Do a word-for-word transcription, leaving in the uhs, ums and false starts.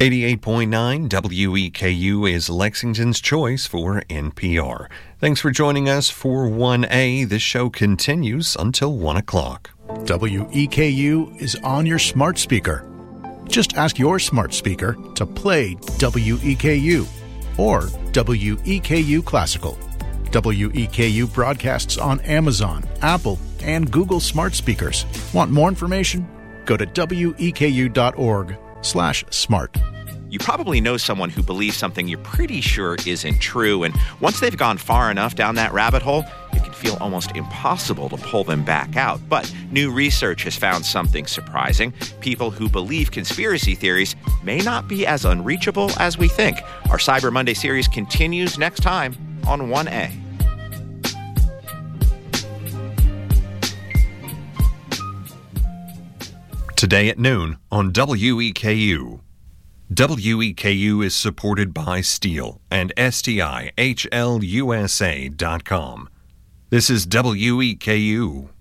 eighty-eight point nine W E K U is Lexington's choice for N P R. Thanks for joining us for one A. This show continues until one o'clock. W E K U is on your smart speaker. Just ask your smart speaker to play W E K U or W E K U Classical. W E K U broadcasts on Amazon, Apple, and Google smart speakers. Want more information? Go to W E K U dot org slash smart. You probably know someone who believes something you're pretty sure isn't true, and once they've gone far enough down that rabbit hole, it can feel almost impossible to pull them back out. But new research has found something surprising. People who believe conspiracy theories may not be as unreachable as we think. Our Cyber Monday series continues next time on one A. Today at noon on W E K U. W E K U is supported by Steel and S T I H L U S A dot com. This is W E K U.